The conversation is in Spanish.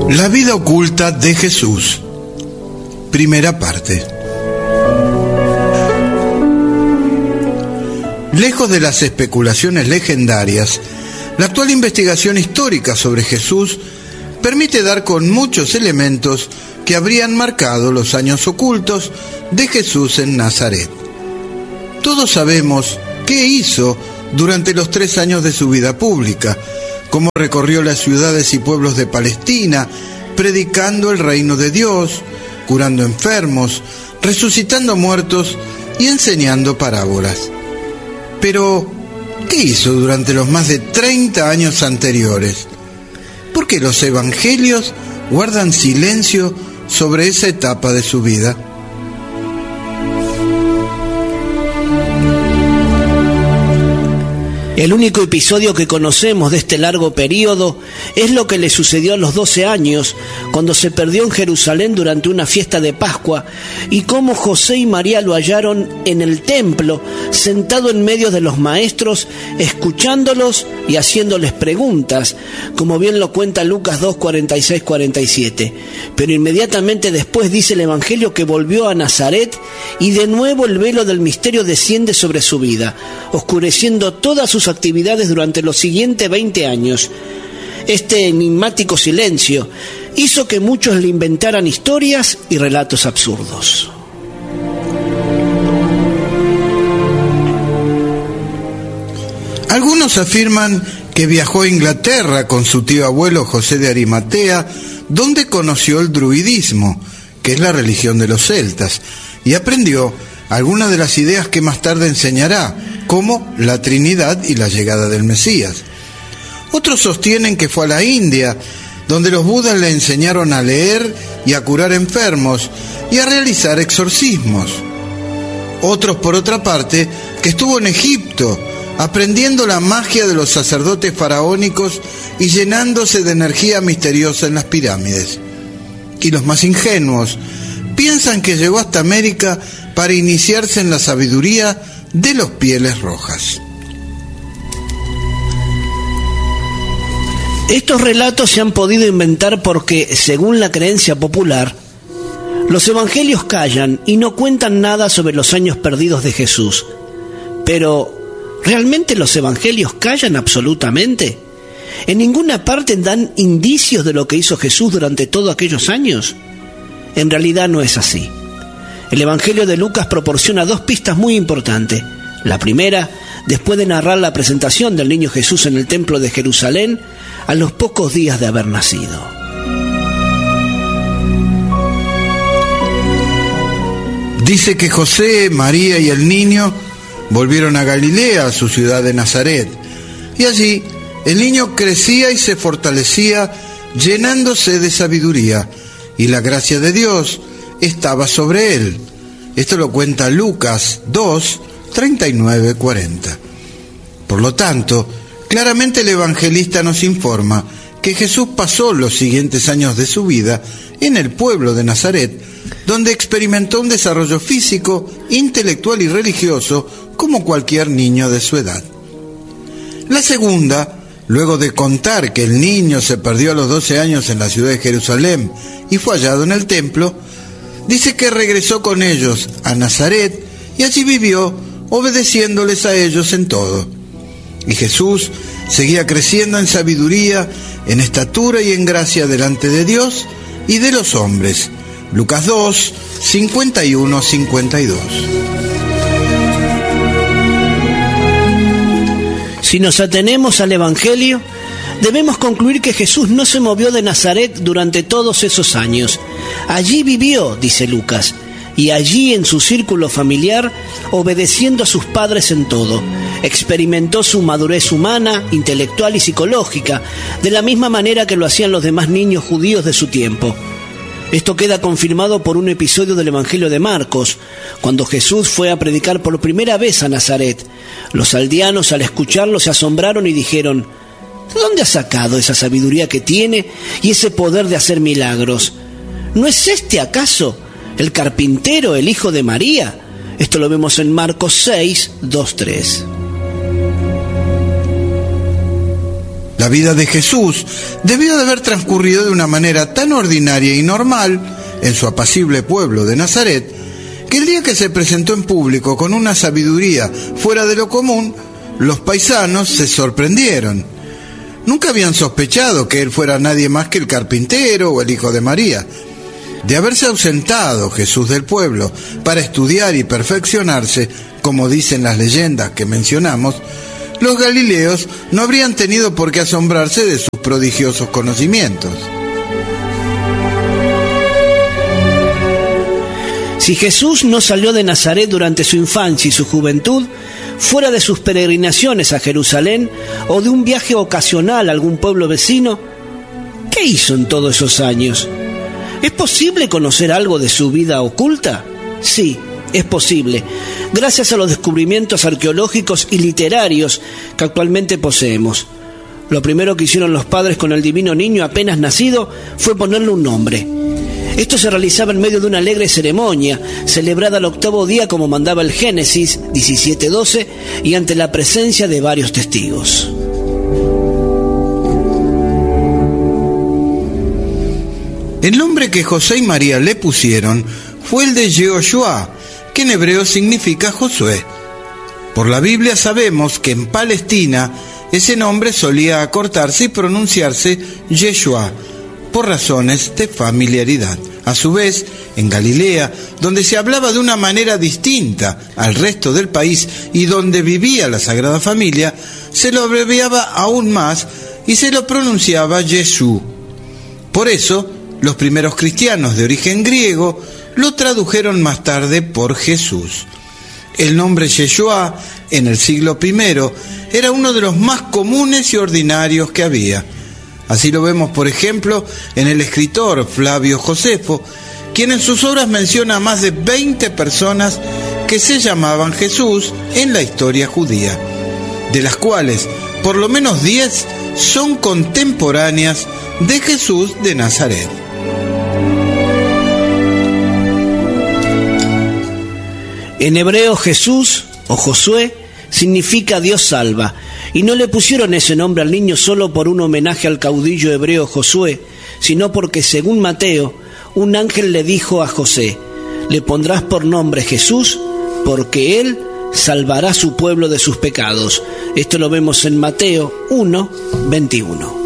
La vida oculta de Jesús. Primera parte. Lejos de las especulaciones legendarias, la actual investigación histórica sobre Jesús permite dar con muchos elementos que habrían marcado los años ocultos de Jesús en Nazaret. Todos sabemos qué hizo durante los 3 años de su vida pública, cómo recorrió las ciudades y pueblos de Palestina, predicando el reino de Dios, curando enfermos, resucitando muertos y enseñando parábolas. Pero, ¿qué hizo durante los más de 30 años anteriores? ¿Por qué los evangelios guardan silencio sobre esa etapa de su vida? El único episodio que conocemos de este largo periodo es lo que le sucedió a los 12 años, cuando se perdió en Jerusalén durante una fiesta de Pascua, y cómo José y María lo hallaron en el templo, sentado en medio de los maestros, escuchándolos y haciéndoles preguntas, como bien lo cuenta Lucas 2, 46, 47. Pero inmediatamente después dice el Evangelio que volvió a Nazaret y de nuevo el velo del misterio desciende sobre su vida, oscureciendo todas sus actividades durante los siguientes 20 años. Este enigmático silencio hizo que muchos le inventaran historias y relatos absurdos. Algunos afirman que viajó a Inglaterra con su tío abuelo José de Arimatea, donde conoció el druidismo, que es la religión de los celtas, y aprendió algunas de las ideas que más tarde enseñará, como la Trinidad y la llegada del Mesías. Otros sostienen que fue a la India, donde los budas le enseñaron a leer y a curar enfermos y a realizar exorcismos. Otros, por otra parte, que estuvo en Egipto, aprendiendo la magia de los sacerdotes faraónicos y llenándose de energía misteriosa en las pirámides. Y los más ingenuos piensan que llegó hasta América para iniciarse en la sabiduría de los pieles rojas. Estos relatos se han podido inventar porque, según la creencia popular, los evangelios callan y no cuentan nada sobre los años perdidos de Jesús. Pero, ¿realmente los evangelios callan absolutamente? ¿En ninguna parte dan indicios de lo que hizo Jesús durante todos aquellos años? En realidad no es así. El Evangelio de Lucas proporciona 2 pistas muy importantes. La primera, después de narrar la presentación del niño Jesús en el templo de Jerusalén, a los pocos días de haber nacido. Dice que José, María y el niño volvieron a Galilea, a su ciudad de Nazaret, y allí el niño crecía y se fortalecía, llenándose de sabiduría, y la gracia de Dios estaba sobre él. Esto lo cuenta Lucas 2, 39, 40. Por lo tanto, claramente el evangelista nos informa que Jesús pasó los siguientes años de su vida en el pueblo de Nazaret, donde experimentó un desarrollo físico, intelectual y religioso como cualquier niño de su edad. La segunda, luego de contar que el niño se perdió a los 12 años en la ciudad de Jerusalén y fue hallado en el templo, dice que regresó con ellos a Nazaret y allí vivió, obedeciéndoles a ellos en todo. Y Jesús seguía creciendo en sabiduría, en estatura y en gracia delante de Dios y de los hombres. Lucas 2, 51, 52. Si nos atenemos al Evangelio, debemos concluir que Jesús no se movió de Nazaret durante todos esos años. Allí vivió, dice Lucas, y allí en su círculo familiar, obedeciendo a sus padres en todo, experimentó su madurez humana, intelectual y psicológica, de la misma manera que lo hacían los demás niños judíos de su tiempo. Esto queda confirmado por un episodio del Evangelio de Marcos, cuando Jesús fue a predicar por primera vez a Nazaret. Los aldeanos, al escucharlo, se asombraron y dijeron: ¿de dónde ha sacado esa sabiduría que tiene y ese poder de hacer milagros? ¿No es este acaso el carpintero, el hijo de María? Esto lo vemos en Marcos 6, 2, 3. La vida de Jesús debió de haber transcurrido de una manera tan ordinaria y normal en su apacible pueblo de Nazaret, que el día que se presentó en público con una sabiduría fuera de lo común, los paisanos se sorprendieron. Nunca habían sospechado que él fuera nadie más que el carpintero o el hijo de María. De haberse ausentado Jesús del pueblo para estudiar y perfeccionarse, como dicen las leyendas que mencionamos, los galileos no habrían tenido por qué asombrarse de sus prodigiosos conocimientos. Si Jesús no salió de Nazaret durante su infancia y su juventud, fuera de sus peregrinaciones a Jerusalén o de un viaje ocasional a algún pueblo vecino, ¿qué hizo en todos esos años? ¿Es posible conocer algo de su vida oculta? Sí, es posible, gracias a los descubrimientos arqueológicos y literarios que actualmente poseemos. Lo primero que hicieron los padres con el divino niño apenas nacido fue ponerle un nombre. Esto se realizaba en medio de una alegre ceremonia, celebrada al 8º día como mandaba el Génesis 17:12 y ante la presencia de varios testigos. El nombre que José y María le pusieron fue el de Yehoshua, que en hebreo significa Josué. Por la Biblia sabemos que en Palestina ese nombre solía acortarse y pronunciarse Yeshua, por razones de familiaridad. A su vez, en Galilea, donde se hablaba de una manera distinta al resto del país y donde vivía la Sagrada Familia, se lo abreviaba aún más y se lo pronunciaba Jesús. Por eso, los primeros cristianos de origen griego lo tradujeron más tarde por Jesús. El nombre Yeshua, en el siglo I, era uno de los más comunes y ordinarios que había. Así lo vemos, por ejemplo, en el escritor Flavio Josefo, quien en sus obras menciona a más de 20 personas que se llamaban Jesús en la historia judía, de las cuales por lo menos 10 son contemporáneas de Jesús de Nazaret. En hebreo Jesús o Josué significa Dios salva, y no le pusieron ese nombre al niño solo por un homenaje al caudillo hebreo Josué, sino porque, según Mateo, un ángel le dijo a José: le pondrás por nombre Jesús, porque él salvará a su pueblo de sus pecados. Esto lo vemos en Mateo 1:21.